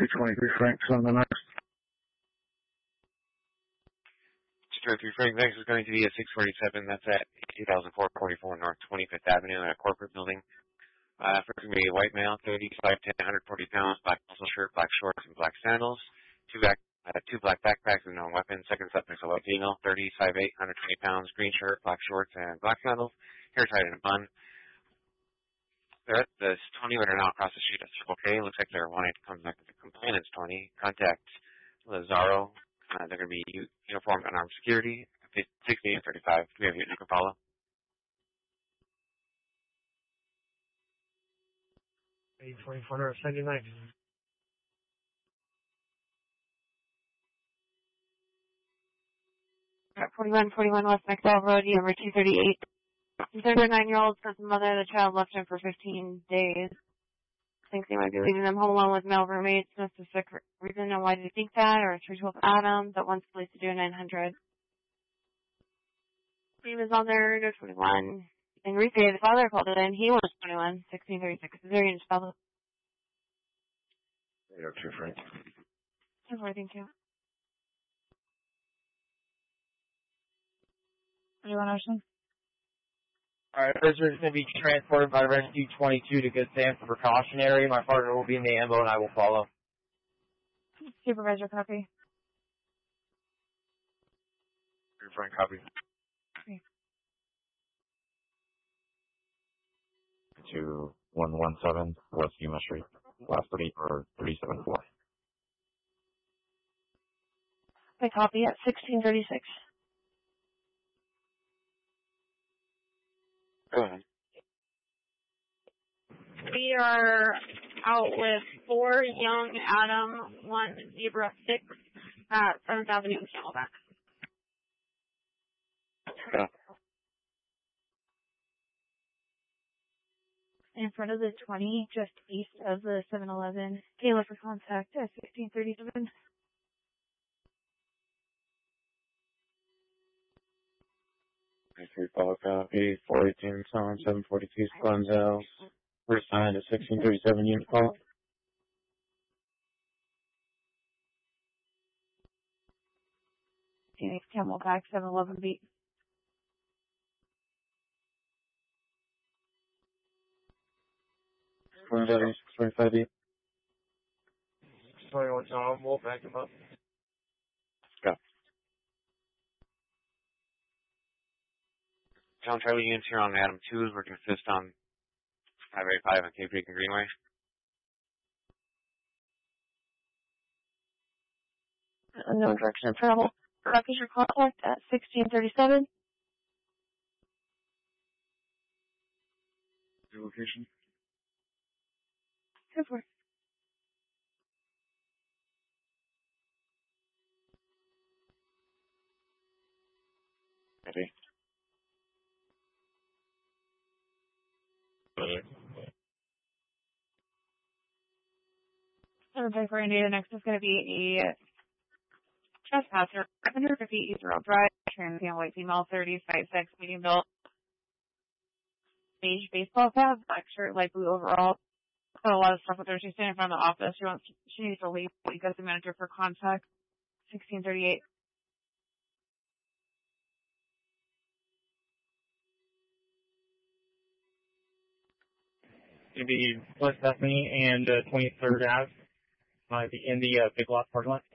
223 Franks on the next. 223 Frank, next is going to be at 647. That's at 2044 North 25th Avenue in a corporate building. First going to be a white male, 35 to 140 pounds, black muscle shirt, black shorts, and black sandals. Two black backpacks and no weapons. Second suspect is a white female, 35'8", 120 pounds, green shirt, black shorts, and black sandals. Hair tied in a bun. They're at this 20 right now across the street at Circle K. Looks like they're wanting to come back with a complaint. It's 20. Contact Lazaro. They're going to be uniformed unarmed security. 16 and 35. Do we have you can follow? Hey, 24 79. At 4141 West McDowell Road, number 238. The 39-year-old says the mother of the child left him for 15 days. Thinks he might be leaving them home alone with male roommates. No specific reason on why do you think that, or 312 Adam, that wants police to do 900. He was on there, no 21. Enrique, the father, called it in. He was 21, 1636. Is there any spell it? 802 Frank. 10-4, thank you. Anyone else? Alright, prisoner is going to be transported by Rescue 22 to Good Sam for precautionary. My partner will be in the ambo and I will follow. Supervisor, copy. Frank, copy. Okay. 2117 West Yuma Street. Last 30 or 374. I copy at 1636. Go ahead. We are out with 4 young Adam, 1 zebra 6 at 7th Avenue in Camelback. Yeah. In front of the 20, just east of the 7-Eleven. Taylor for contact at 1637. Three follow copy, 418 Tom, 742 Sponzel. We're signed at 1637 unit call. Phoenix Camelback, 711 beat. Sponzel, 625 beat. 21 Tom, we'll back him up. Go. John Charlie units here on Adam 2s. We're going to assist on Highway 5 on Cape Creek and Greenway. No direction of travel. Rock is your contact at 1637. Your location? Go for it. Ready? Okay, for India, next is going to be a trespasser, 150 East Road Drive, transient white female, 35'6", medium built, beige baseball cap, black shirt, light blue overall. Got a lot of stuff with her. She's standing in front of the office. She needs to leave. You got the manager for contact. 1638. It'll be West Bethany and 23rd Ave. Might be in the Big Lots parking lot.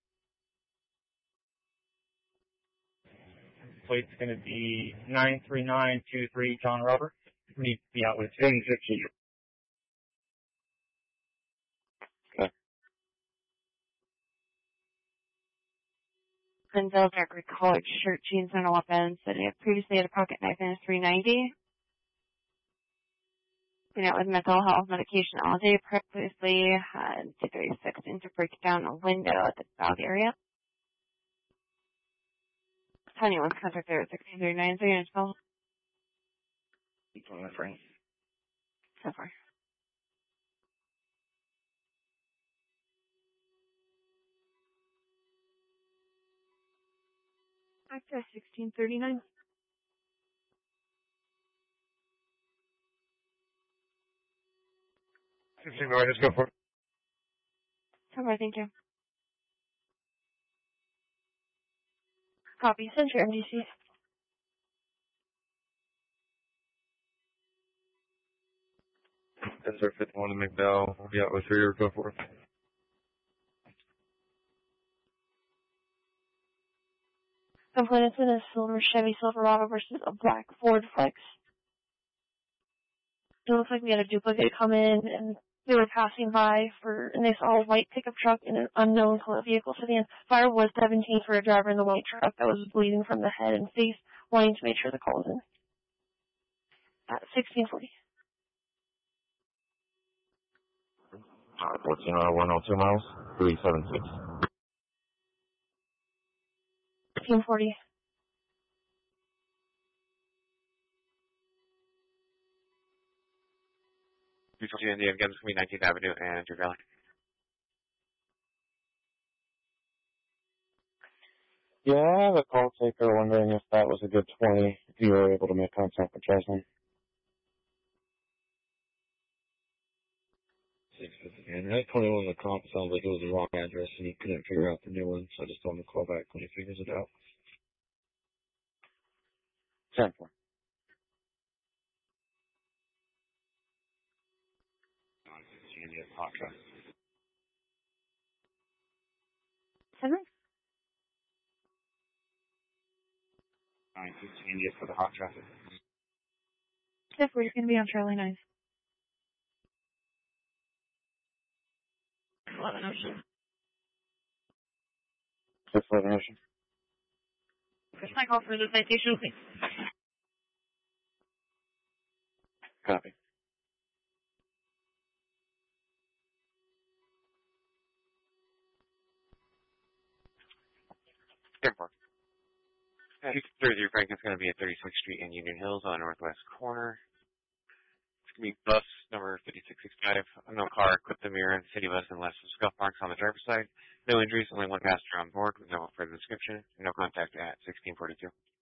Plate's going to be 93923 John Robert. Need to be out with 1060. Okay. Denzel Jackery collared shirt, jeans, and a weapon. Said he had previously had a pocket knife in his 390. Been out with mental health medication all day. Previously had 236 to break down a window at the South area. Anyone's contact there at 1639. So you're going to spell? My friend. So far. Access 1639. 16, go ahead, just go for it. Alright, thank you. Copy. Send your MDC. That's our 51 in McDowell. We'll be out with 3 or go forth. Complaint has been a silver Chevy Silverado versus a black Ford Flex. It looks like we had a duplicate come in, and they were passing by and they saw a white pickup truck and an unknown color vehicle. So the end, fire was 17 for a driver in the white truck that was bleeding from the head and face, wanting to make sure the call was in. At 1640. 102 miles, 376. 1640. Beautiful Indian Guns between 19th Avenue and Deer Valley. Yeah, I have a call taker wondering if that was a good 20, if you were able to make contact with Jasmine. 650. And that 21 on the comp sounds like it was the wrong address and he couldn't figure out the new one, so I just told him to call back when he figures it out. 10-4. Hot traffic. 7? 915 India for the hot traffic. Steph, we're going to be on Charlie 9. 11 Ocean. 611 Ocean. First I call for the citation, please. Copy. 10-4. 233 Frank is going to be at 36th Street and Union Hills on northwest corner. It's going to be bus number 5665. Unknown car clipped the mirror in the city bus and left some scuff marks on the driver's side. No injuries, only one passenger on board with no further description. No contact at 1642.